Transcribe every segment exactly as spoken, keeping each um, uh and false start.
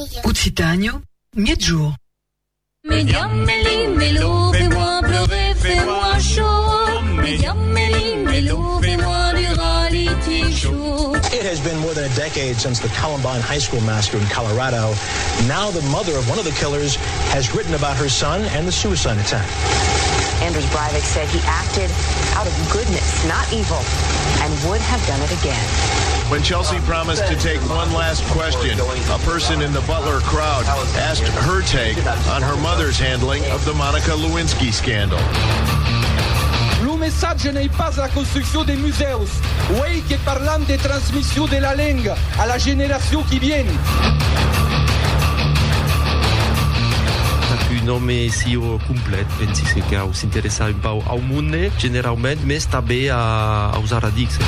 Occitano, Miedjour. Mediameli, mélo, fais-moi pleurer, fais-moi chaud. Mediameli, mélo, fais-moi du reality show. It has been more than a decade since the Columbine High School massacre in Colorado. Now the mother of one of the killers has written about her son and the suicide attempt. Anders Breivik said he acted out of goodness, not evil, and would have done it again. When Chelsea promised to take one last question, a person in the Butler crowd asked her take on her mother's handling of the Monica Lewinsky scandal. Il messaggio n'est pas la construction des museus, oui che parlant de transmission de la langue à la génération qui vient. Un nome sia complet, pensi che si interessa un po' al mondo generalmente, ma sta bene a, a usare Radix.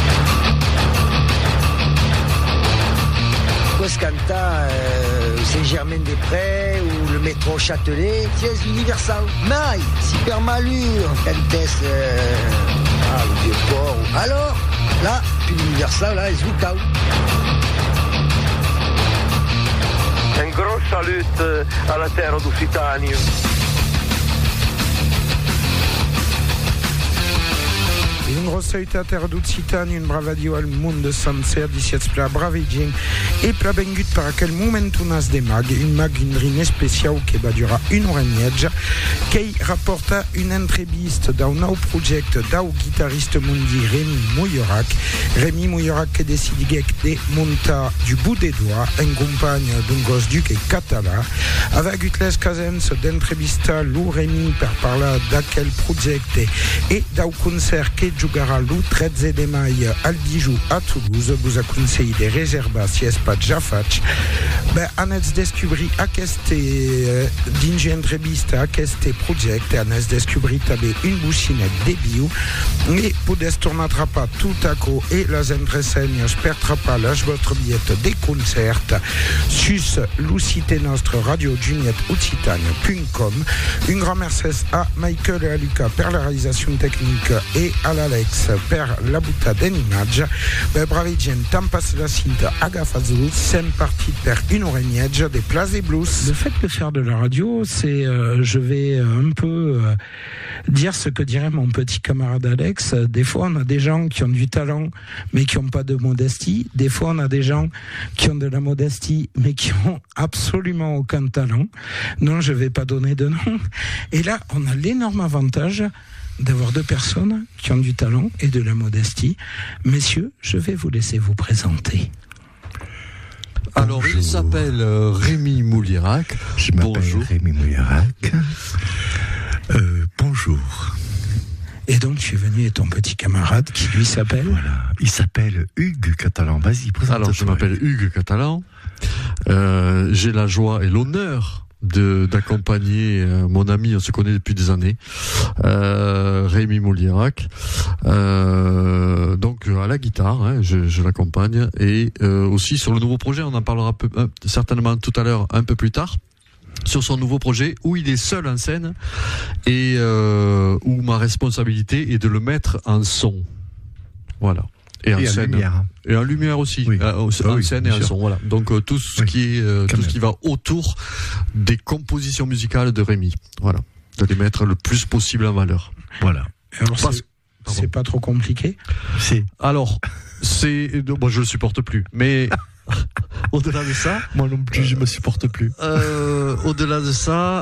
Coscanta, euh, c'est Germaine-des-Prés ou le métro Châtelet, c'est Universal. Maï, Super Malure, Cantes, euh, ah, le Vieux-Port. Alors, là, puis l'Universal, là, Zwoutau. Un gros salut à la terre d'Occitanie. Un gros salut à la terre d'Occitanie, un bravadio al mondo sencer, diciets pla bravidien, et pla bengut par aquel momentunas de mag, une mag, une rine spéciale qui va durer une heure et demie, qui rapporta une entreviste d'un nou project d'un guitariste mundi Rémi Mouillerac. Rémi Mouillerac qui décide de monter du bout des doigts, en compagne d'un gosse duc et catalan, avec utles casens d'entrevista Lou Rémi per parlar d'aquel project et d'un concert qui jugarà l'u tretze de mai al Bijou a Toulouse. Vous aconsell de reservar si és pas ja faig. Ben, anets descobrir aquest eh, dins entrevista aquest projecte, anets descobrir també un bouxinet de bio i podes tornar a atrapar tot aco i les entresenyes per atrapar les vostres billetes de concert sus l'Occità nostre radio juniet occitane punt com. Un grand merci à Michael et à Lucas per la réalisation technique et à l'Alex per la bouta d'enimage. Ben, bravi gent, tant passe la cinta agafazul, sem partit per une heure et demie des places et blues. Le fait de faire de la radio, c'est, euh, je vais un peu euh, dire ce que dirait mon petit camarade Alex. Des fois, on a des gens qui ont du talent, mais qui n'ont pas de modestie. Des fois, on a des gens qui ont de la modestie, mais qui ont absolument aucun talent. Non, je vais pas donner de nom. Et là, on a l'énorme avantage d'avoir deux personnes qui ont du talent et de la modestie. Messieurs, je vais vous laisser vous présenter. Alors, bonjour. Il s'appelle euh, Rémi Mouillerac. Je m'appelle bonjour. Rémi Mouillerac. Euh, bonjour. Et donc, tu es venu avec ton petit camarade qui, lui, s'appelle Voilà, il s'appelle Hugues Catalan. Vas-y, présente-toi. Alors, je m'appelle Hugues Catalan. Euh, j'ai la joie et l'honneur de d'accompagner euh, mon ami, on se connaît depuis des années, euh, Rémi Mouillerac, euh, donc à la guitare, hein, je, je l'accompagne, et euh, aussi sur le nouveau projet, on en parlera peu, euh, certainement tout à l'heure, un peu plus tard, sur son nouveau projet où il est seul en scène et euh, où ma responsabilité est de le mettre en son, voilà. Et, en, et scène, en lumière. Et en lumière aussi, oui. euh, en ah oui, scène et en son, voilà. Donc euh, tout ce oui. qui est, euh, tout ce qui va autour des compositions musicales de Rémi, voilà, de les mettre le plus possible en valeur, voilà. Alors Parce... c'est, c'est pas trop compliqué. C'est. Alors, c'est, moi je le supporte plus, mais. Au-delà de ça, moi non plus, euh, je me supporte plus. Euh, au-delà de ça,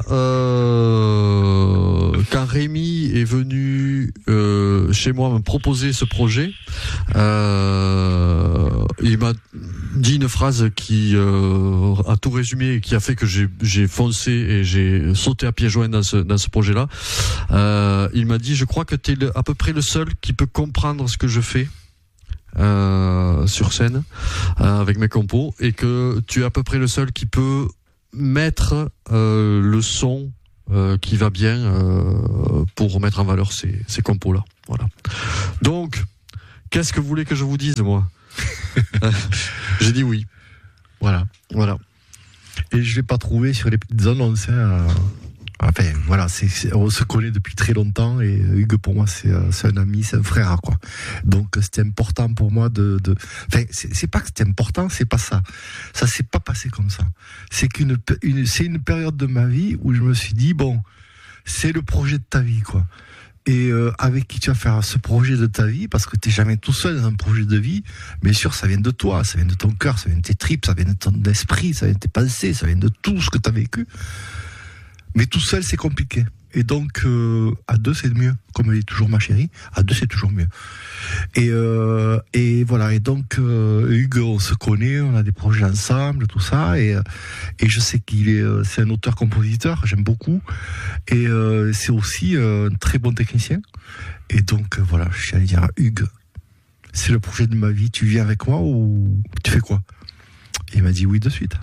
euh, quand Rémi est venu euh, chez moi me proposer ce projet, euh, il m'a dit une phrase qui euh, a tout résumé et qui a fait que j'ai, j'ai foncé et j'ai sauté à pieds joints dans ce, dans ce projet-là. Euh, il m'a dit, je crois que tu es à peu près le seul qui peut comprendre ce que je fais. Euh, sur scène euh, avec mes compos, et que tu es à peu près le seul qui peut mettre euh, le son euh, qui va bien euh, pour mettre en valeur ces, ces compos là, voilà. Donc qu'est-ce que vous voulez que je vous dise, moi? J'ai dit oui, voilà, voilà. Et je l'ai pas trouvé sur les petites annonces, hein. Enfin, voilà, c'est, c'est, on se connaît depuis très longtemps et Hugues, pour moi, c'est, c'est un ami, c'est un frère, quoi. Donc, c'était important pour moi de, de, enfin, c'est, c'est pas que c'était important, c'est pas ça. Ça s'est pas passé comme ça. C'est qu'une, une, c'est une période de ma vie où je me suis dit, bon, c'est le projet de ta vie, quoi. Et euh, avec qui tu vas faire ce projet de ta vie, parce que t'es jamais tout seul dans un projet de vie. Bien sûr, ça vient de toi, ça vient de ton cœur, ça vient de tes tripes, ça vient de ton esprit, ça vient de tes pensées, ça vient de tout ce que t'as vécu. Mais tout seul, c'est compliqué. Et donc, euh, à deux, c'est mieux. Comme elle est toujours ma chérie, à deux, c'est toujours mieux. Et, euh, et voilà. Et donc, euh, Hugues, on se connaît, on a des projets ensemble, tout ça. Et, et je sais qu'il est, c'est un auteur-compositeur, j'aime beaucoup. Et euh, c'est aussi un très bon technicien. Et donc, voilà, je suis allé dire à Hugues, c'est le projet de ma vie, tu viens avec moi ou tu fais quoi? Et il m'a dit oui de suite.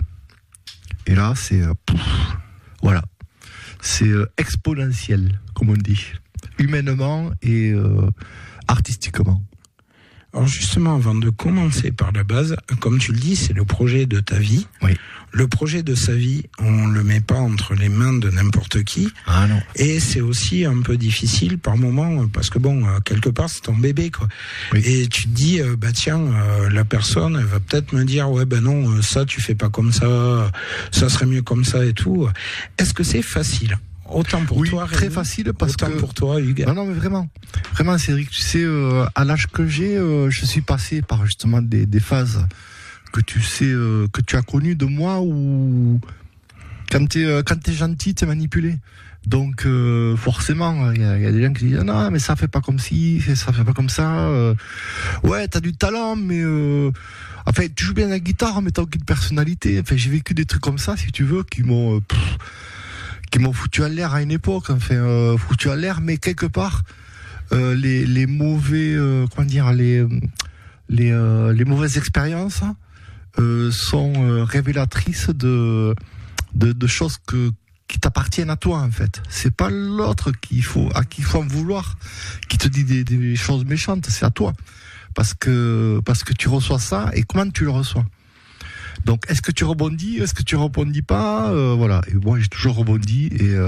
Et là, c'est... Euh, pouf, voilà. C'est euh, exponentiel, comme on dit, humainement et euh, artistiquement. Alors justement, avant de commencer par la base, comme tu le dis, c'est le projet de ta vie. Oui. Le projet de sa vie, on le met pas entre les mains de n'importe qui. Ah non. Et c'est aussi un peu difficile par moment, parce que bon, quelque part, c'est ton bébé, quoi. Oui. Et tu te dis, euh, bah tiens, euh, la personne, elle va peut-être me dire, ouais, ben non, ça, tu fais pas comme ça, ça serait mieux comme ça et tout. Est-ce que c'est facile? Autant pour oui, toi, très Rémi, facile parce autant que pour toi, Hugues. Non, non, mais vraiment, vraiment, Cédric, tu sais, euh, à l'âge que j'ai, euh, je suis passé par justement des, des phases que tu sais, euh, que tu as connues de moi où quand t'es, euh, quand t'es gentil, t'es manipulé. Donc euh, forcément, il y, y a des gens qui disent non, mais ça fait pas comme ci, ça fait pas comme ça. Euh, ouais, t'as du talent, mais euh, enfin, tu joues bien la guitare, mais t'as aucune personnalité. Enfin, j'ai vécu des trucs comme ça, si tu veux, qui m'ont euh, pff, qui m'ont foutu à l'air à une époque, enfin euh, foutu à l'air, mais quelque part euh, les les mauvais euh, comment dire les les euh, les mauvaises expériences euh, sont euh, révélatrices de, de de choses que qui t'appartiennent à toi en fait. C'est pas l'autre qu'il faut à qui il faut en vouloir, qui te dit des, des choses méchantes, c'est à toi parce que parce que tu reçois ça et comment tu le reçois. Donc, est-ce que tu rebondis? Est-ce que tu rebondis pas? euh, Voilà. Et moi, j'ai toujours rebondi et euh,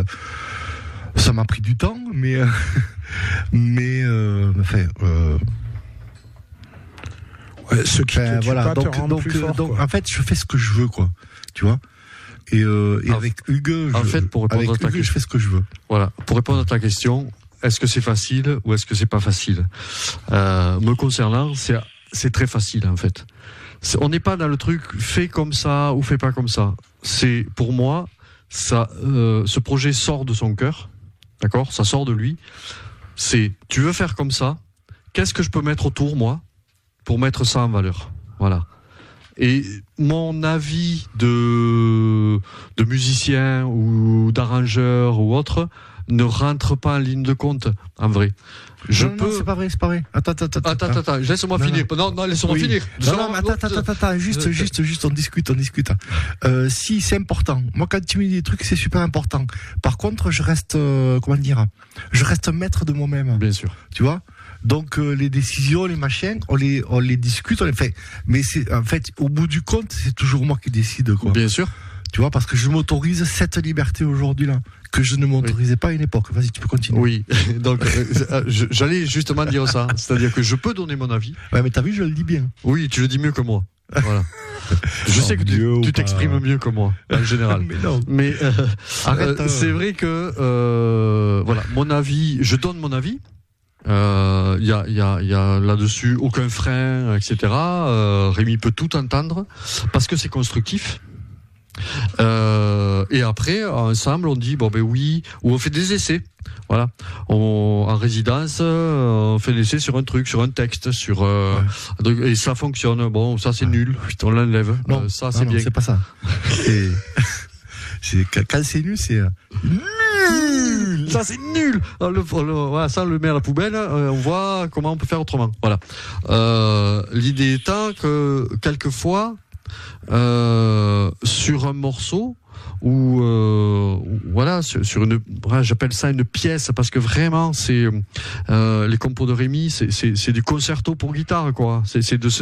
ça m'a pris du temps, mais euh, mais euh, enfin. Euh, ouais, ce qui enfin, te tue voilà. pas Donc, te rend donc, plus fort, donc quoi. en fait, je fais ce que je veux, quoi. Tu vois. Et, euh, et en avec Hugues, en je, fait, pour répondre avec à ta Hugues, question, je fais ce que je veux. Voilà. Pour répondre à ta question, est-ce que c'est facile ou est-ce que c'est pas facile? euh, Me concernant, c'est c'est très facile en fait. C'est, on n'est pas dans le truc fait comme ça ou fait pas comme ça. C'est pour moi, ça, euh, ce projet sort de son cœur, d'accord? Ça sort de lui. C'est, tu veux faire comme ça? Qu'est-ce que je peux mettre autour moi pour mettre ça en valeur? Voilà. Et mon avis de de musicien ou d'arrangeur ou autre ne rentre pas en ligne de compte, en vrai. Je non, peux. non, c'est pas vrai, c'est pas vrai. Attends, attends, attends. Attends, attends, attends. Laisse-moi non, finir. Non, non, non laisse-moi oui. finir. Non, non, mais attends, attends, attends, attends, juste, juste, juste, on discute, on discute. Euh, si, c'est important. Moi, quand tu me dis des trucs, c'est super important. Par contre, je reste, euh, comment dire, je reste maître de moi-même. Bien sûr. Tu vois? Donc, euh, les décisions, les machins, on les, on les discute, on les fait. Mais c'est, en fait, au bout du compte, c'est toujours moi qui décide, quoi. Bien sûr. Tu vois, parce que je m'autorise cette liberté aujourd'hui-là, que je ne m'autorisais oui. pas à une époque. Vas-y, tu peux continuer. Oui, donc euh, j'allais justement dire ça. C'est-à-dire que je peux donner mon avis. Ouais, mais t'as vu, je le dis bien. Oui, tu le dis mieux que moi. Voilà. Je oh, sais que tu, tu t'exprimes mieux que moi, en général. mais non. Mais euh, Arrête, euh, c'est vrai que, euh, voilà, mon avis, je donne mon avis. Il euh, y, a, y, a, y a là-dessus aucun frein, et cetera. Euh, Rémi peut tout entendre parce que c'est constructif. Euh, et après, ensemble, on dit bon ben oui, ou on fait des essais. Voilà, on, en résidence, on fait des essais sur un truc, sur un texte, sur euh, ouais. Et ça fonctionne. Bon, ça c'est ouais. nul. Putain, on l'enlève. Non, euh, ça non, c'est non, bien. C'est pas ça. c'est, c'est quand c'est nul, c'est nul. Ça c'est nul. On le, on le, voilà, ça on le met à la poubelle. Euh, on voit comment on peut faire autrement. Voilà. Euh, l'idée étant que quelquefois. Euh, sur un morceau ou euh, voilà sur, sur une, j'appelle ça une pièce parce que vraiment c'est euh, les compos de Rémi, c'est, c'est, c'est du concerto pour guitare quoi. C'est, c'est de ce